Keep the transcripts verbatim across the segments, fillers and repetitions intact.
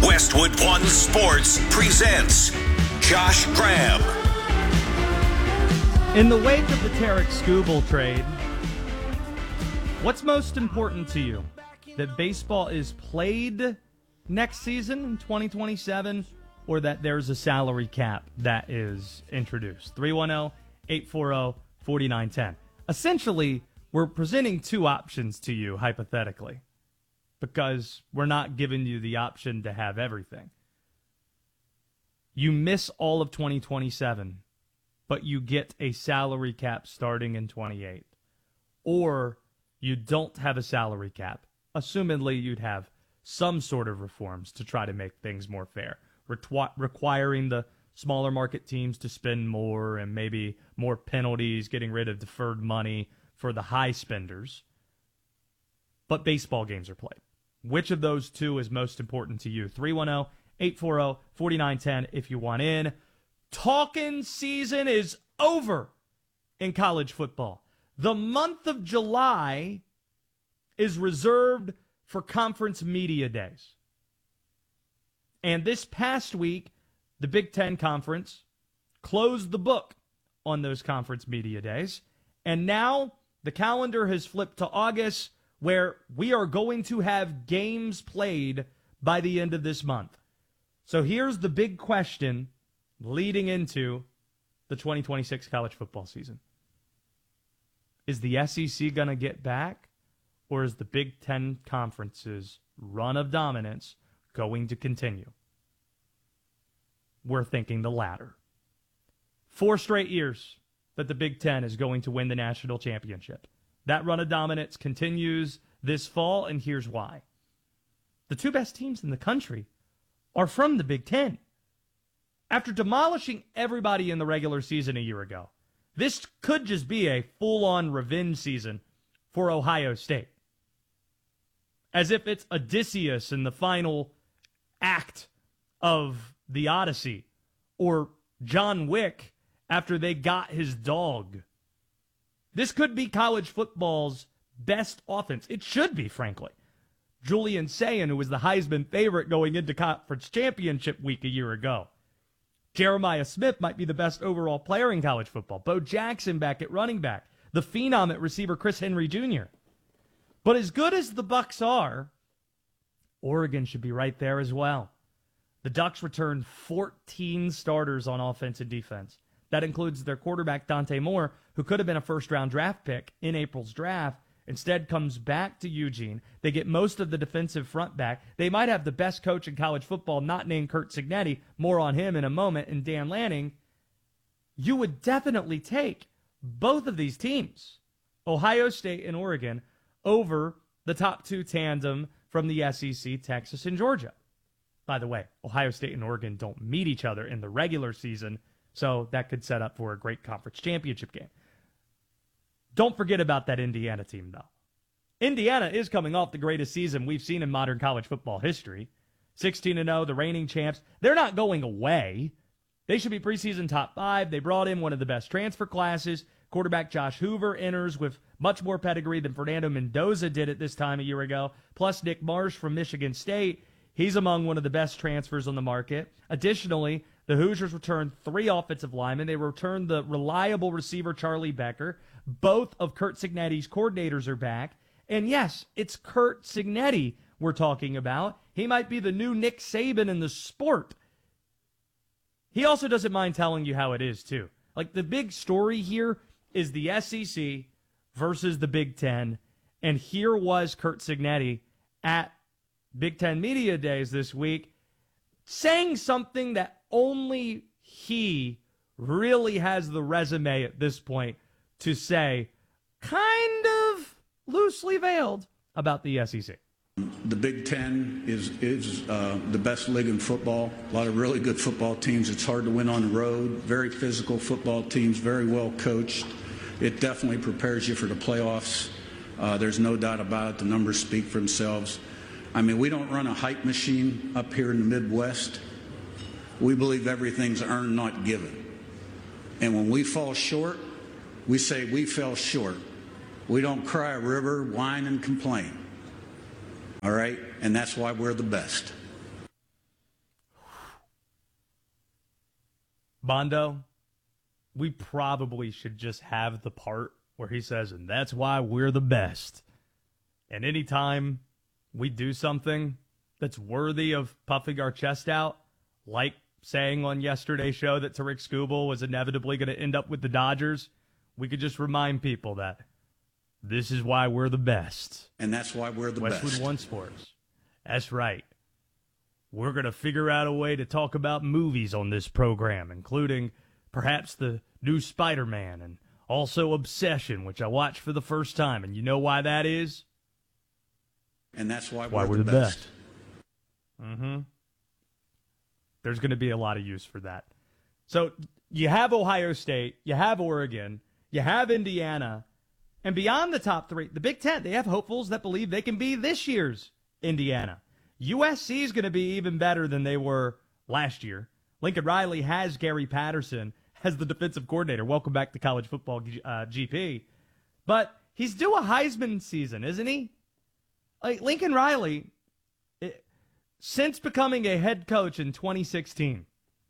Westwood One Sports presents Josh Graham. In the wake of the Tarek Skubal trade, what's most important to you? That baseball is played next season in twenty twenty-seven, or that there's a salary cap that is introduced? three one zero, eight four zero, four nine one zero. Essentially, we're presenting two options to you, hypothetically, because we're not giving you the option to have everything. You miss all of twenty twenty-seven, but you get a salary cap starting in twenty-eight. Or you don't have a salary cap. Assumedly, you'd have some sort of reforms to try to make things more fair, Retwi- requiring the smaller market teams to spend more and maybe more penalties, getting rid of deferred money for the high spenders. But baseball games are played. Which of those two is most important to you? three one zero, eight four zero, four nine one zero if you want in. Talking season is over in college football. The month of July is reserved for conference media days. And this past week, the Big Ten Conference closed the book on those conference media days. And now the calendar has flipped to August, where we are going to have games played by the end of this month. So here's the big question leading into the twenty twenty-six college football season. Is the S E C going to get back, or is the Big Ten Conference's run of dominance going to continue? We're thinking the latter. Four straight years that the Big Ten is going to win the national championship. That run of dominance continues this fall, and here's why. The two best teams in the country are from the Big Ten. After demolishing everybody in the regular season a year ago, this could just be a full-on revenge season for Ohio State. As if it's Odysseus in the final act of the Odyssey, or John Wick after they got his dog. This could be college football's best offense. It should be, frankly. Julian Sayin, who was the Heisman favorite going into conference championship week a year ago. Jeremiah Smith might be the best overall player in college football. Bo Jackson back at running back. The phenom at receiver Chris Henry Junior But as good as the Bucks are, Oregon should be right there as well. The Ducks returned fourteen starters on offense and defense. That includes their quarterback, Dante Moore, who could have been a first-round draft pick in April's draft. Instead, comes back to Eugene. They get most of the defensive front back. They might have the best coach in college football, not named Curt Cignetti. More on him in a moment, and Dan Lanning. You would definitely take both of these teams, Ohio State and Oregon, over the top two tandem from the S E C, Texas and Georgia. By the way, Ohio State and Oregon don't meet each other in the regular season, so that could set up for a great conference championship game. Don't forget about that Indiana team, though. Indiana is coming off the greatest season we've seen in modern college football history. sixteen and oh, the reigning champs. They're not going away. They should be preseason top five. They brought in one of the best transfer classes. Quarterback Josh Hoover enters with much more pedigree than Fernando Mendoza did at this time a year ago. Plus Nick Marsh from Michigan State. He's among one of the best transfers on the market. Additionally, the Hoosiers returned three offensive linemen. They returned the reliable receiver Charlie Becker. Both of Curt Cignetti's coordinators are back. And yes, it's Curt Cignetti we're talking about. He might be the new Nick Saban in the sport. He also doesn't mind telling you how it is, too. Like, the big story here is the S E C versus the Big Ten. And here was Curt Cignetti at Big Ten Media Days this week saying something that only he really has the resume at this point to say, kind of loosely veiled, about the S E C. The Big Ten is is uh, the best league in football. A lot of really good football teams. It's hard to win on the road. Very physical football teams, very well coached. It definitely prepares you for the playoffs. Uh, there's no doubt about it. The numbers speak for themselves. I mean, we don't run a hype machine up here in the Midwest. We believe everything's earned, not given. And when we fall short, we say we fell short. We don't cry a river, whine, and complain. All right? And that's why we're the best. Bondo, we probably should just have the part where he says, and that's why we're the best. And anytime we do something that's worthy of puffing our chest out, like saying on yesterday's show that Tariq Skubal was inevitably going to end up with the Dodgers, we could just remind people that this is why we're the best. And that's why we're the Westwood best. One Sports. That's right. We're going to figure out a way to talk about movies on this program, including perhaps the new Spider-Man and also Obsession, which I watched for the first time. And you know why that is? And that's why, why we're, we're the, the best. best. Mm-hmm. There's going to be a lot of use for that. So you have Ohio State, you have Oregon, you have Indiana, and beyond the top three, the Big Ten, they have hopefuls that believe they can be this year's Indiana. U S C is going to be even better than they were last year. Lincoln Riley has Gary Patterson as the defensive coordinator. Welcome back to college football uh, G P. But he's due a Heisman season, isn't he? Like Lincoln Riley, it, since becoming a head coach in twenty sixteen,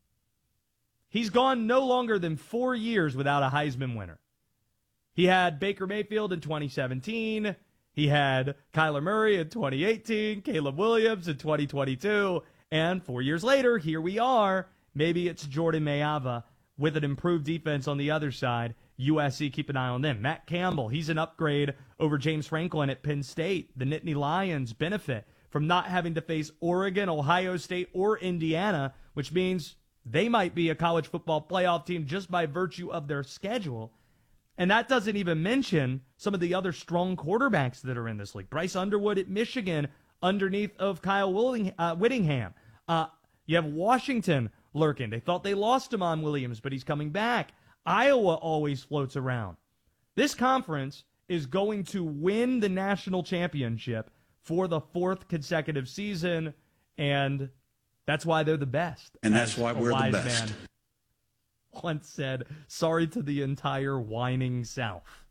he's gone no longer than four years without a Heisman winner. He had Baker Mayfield in twenty seventeen. He had Kyler Murray in twenty eighteen, Caleb Williams in twenty twenty-two, and four years later, here we are. Maybe it's Jordan Mayava with an improved defense on the other side. U S C, keep an eye on them. Matt Campbell, he's an upgrade over James Franklin at Penn State. The Nittany Lions benefit from not having to face Oregon, Ohio State, or Indiana, which means they might be a college football playoff team just by virtue of their schedule. And that doesn't even mention some of the other strong quarterbacks that are in this league. Bryce Underwood at Michigan underneath of Kyle Willing, uh, Whittingham. Uh, you have Washington lurking. They thought they lost Damon Williams, but he's coming back. Iowa always floats around. This conference is going to win the national championship for the fourth consecutive season, and that's why they're the best. And that's why we're the best. Man once said, sorry to the entire whining South.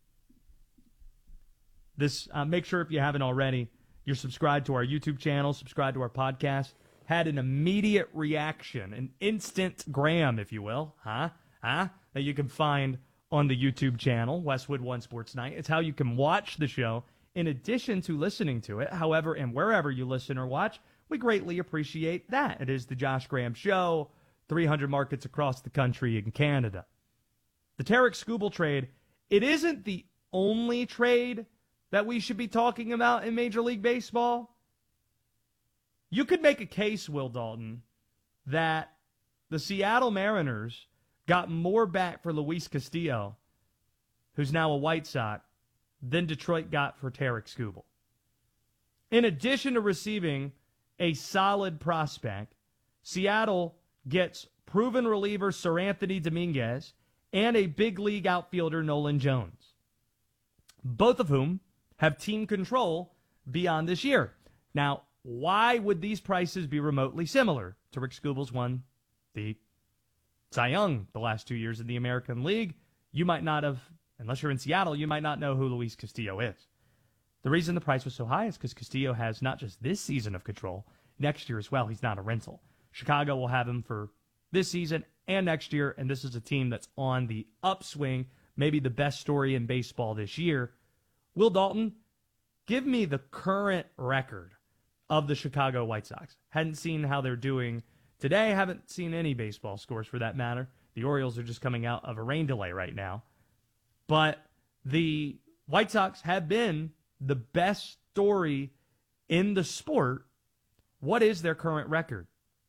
This, uh, make sure if you haven't already, you're subscribed to our YouTube channel, subscribe to our podcast. Had an immediate reaction, an instant gram, if you will, huh? Huh? That you can find on the YouTube channel, Westwood One Sports Night. It's how you can watch the show in addition to listening to it. However, and wherever you listen or watch, we greatly appreciate that. It is the Josh Graham Show. three hundred markets across the country in Canada. The Tariq Skubal trade, it isn't the only trade that we should be talking about in Major League Baseball. You could make a case, Will Dalton, that the Seattle Mariners got more back for Luis Castillo, who's now a White Sox, than Detroit got for Tariq Skubal. In addition to receiving a solid prospect, Seattle gets proven reliever Sir Anthony Dominguez and a big league outfielder Nolan Jones, both of whom have team control beyond this year. Now, why would these prices be remotely similar? Tariq Skubal's won the Cy Young the last two years in the American League. You might not have, unless you're in Seattle, you might not know who Luis Castillo is. The reason the price was so high is because Castillo has not just this season of control, next year as well. He's not a rental. Chicago will have him for this season and next year, and this is a team that's on the upswing, maybe the best story in baseball this year. Will Dalton, give me the current record of the Chicago White Sox. Hadn't seen how they're doing today. Haven't seen any baseball scores for that matter. The Orioles are just coming out of a rain delay right now. But the White Sox have been the best story in the sport. What is their current record?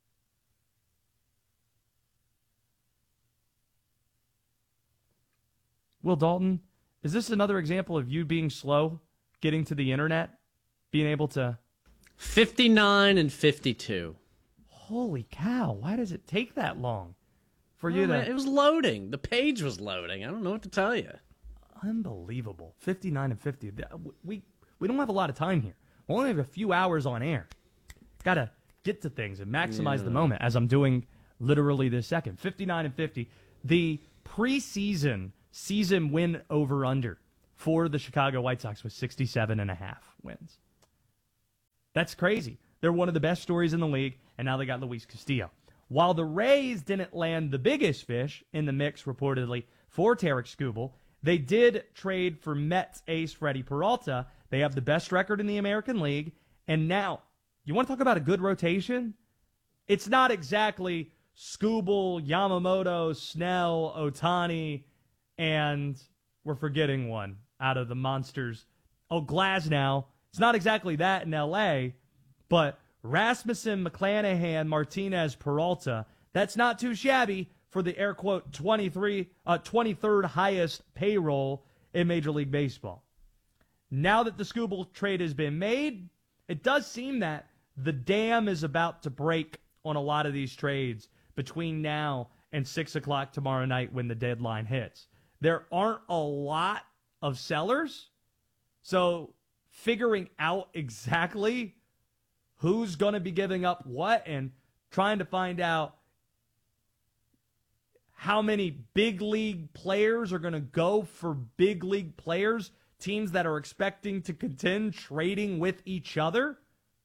Will Dalton, is this another example of you being slow getting to the internet? Being able to... fifty-nine and fifty-two. Holy cow, why does it take that long for you oh, to... Man, it was loading. The page was loading. I don't know what to tell you. Unbelievable. fifty-nine and fifty. We, we don't have a lot of time here. We only have a few hours on air. Got to get to things and maximize yeah. the moment, as I'm doing literally this second. fifty-nine and fifty. The preseason season win over under for the Chicago White Sox was sixty-seven and a half wins. That's crazy. They're one of the best stories in the league, and now they got Luis Castillo. While the Rays didn't land the biggest fish in the mix, reportedly, for Tarik Skubal, they did trade for Mets ace Freddie Peralta. They have the best record in the American League. And now, you want to talk about a good rotation? It's not exactly Skubal, Yamamoto, Snell, Ohtani, and we're forgetting one out of the monsters. Oh, Glasnow. It's not exactly that in L A, but Rasmussen, McClanahan, Martinez, Peralta, that's not too shabby for the air quote twenty-three, uh, twenty-third highest payroll in Major League Baseball. Now that the Skubal trade has been made, it does seem that the dam is about to break on a lot of these trades between now and six o'clock tomorrow night when the deadline hits. There aren't a lot of sellers, so figuring out exactly who's going to be giving up what and trying to find out how many big league players are going to go for big league players, teams that are expecting to contend trading with each other.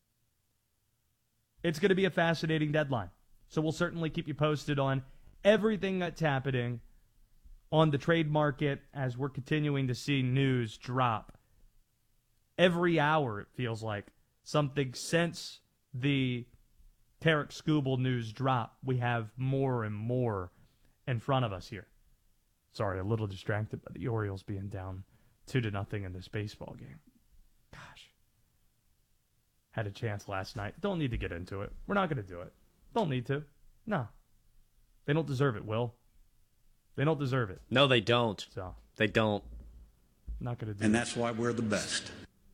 It's going to be a fascinating deadline. So we'll certainly keep you posted on everything that's happening on the trade market as we're continuing to see news drop. Every hour, it feels like. Something since the Tarik Skubal news drop, we have more and more in front of us here. Sorry, a little distracted by the Orioles being down two to nothing in this baseball game. Gosh. Had a chance last night. Don't need to get into it. We're not going to do it. Don't need to. No. They don't deserve it, Will. They don't deserve it. No, they don't. So They don't. Not going to do And it. that's why we're the best.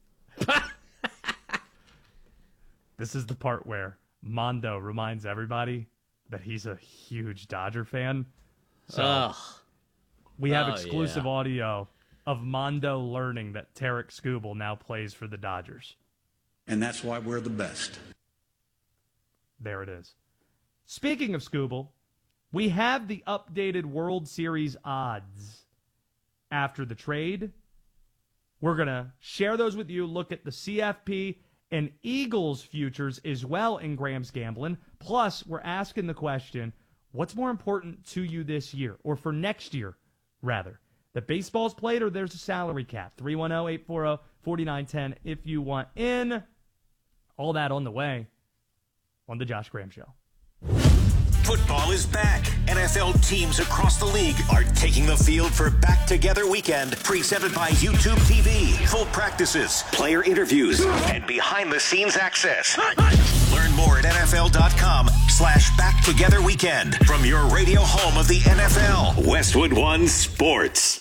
This is the part where Mondo reminds everybody that he's a huge Dodger fan. So Ugh. we have Oh, exclusive yeah. audio of Mondo learning that Tarik Skubal now plays for the Dodgers. And that's why we're the best. There it is. Speaking of Skubal, we have the updated World Series odds after the trade. We're going to share those with you, look at the C F P and Eagles futures as well in Graham's Gambling. Plus, we're asking the question, what's more important to you this year, or for next year, rather? That baseball's played or there's a salary cap? three one zero, eight four zero, four nine one zero if you want in. All that on the way on The Josh Graham Show. Football is back. N F L teams across the league are taking the field for Back Together Weekend, presented by YouTube T V. Full practices, player interviews, and behind-the-scenes access. Learn more at N F L dot com slash Back Together Weekend from your radio home of the N F L. Westwood One Sports.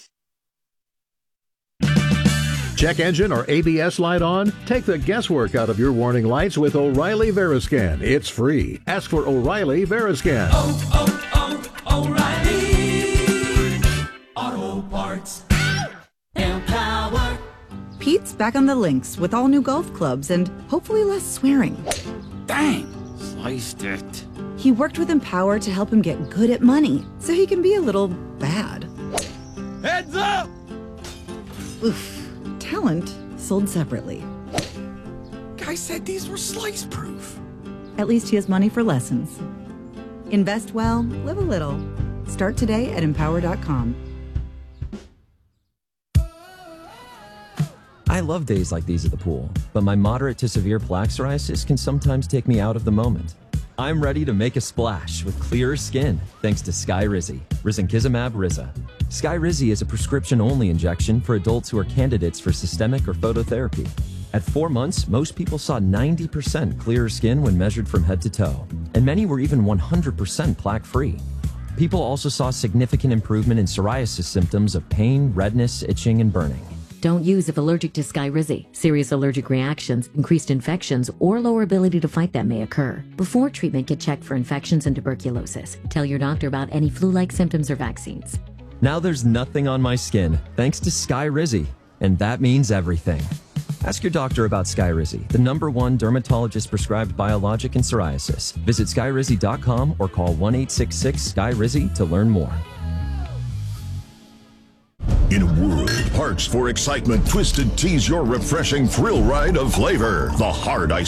Check engine or A B S light on? Take the guesswork out of your warning lights with O'Reilly Veriscan. It's free. Ask for O'Reilly Veriscan. Oh, oh, oh, O'Reilly Auto Parts. Empower. Pete's back on the links with all new golf clubs and hopefully less swearing. Bang! Sliced it. He worked with Empower to help him get good at money so he can be a little bad. Heads up! Oof. Talent sold separately. Guy said these were slice proof. At least he has money for lessons. Invest well, live a little. Start today at empower dot com. I love days like these at the pool, but my moderate to severe plaque psoriasis can sometimes take me out of the moment. I'm ready to make a splash with clearer skin thanks to Skyrizi, Risankizumab Riza. Skyrizi is a prescription-only injection for adults who are candidates for systemic or phototherapy. At four months, most people saw ninety percent clearer skin when measured from head to toe, and many were even one hundred percent plaque-free. People also saw significant improvement in psoriasis symptoms of pain, redness, itching, and burning. Don't use if allergic to Skyrizi. Serious allergic reactions, increased infections, or lower ability to fight them may occur. Before treatment, get checked for infections and tuberculosis. Tell your doctor about any flu-like symptoms or vaccines. Now there's nothing on my skin, thanks to Skyrizi, and that means everything. Ask your doctor about Skyrizi, the number one dermatologist-prescribed biologic in psoriasis. Visit skyrizi dot com or call one eight six six Skyrizi to learn more. In a world parched for excitement, Twisted Tea's your refreshing thrill ride of flavor. The hard ice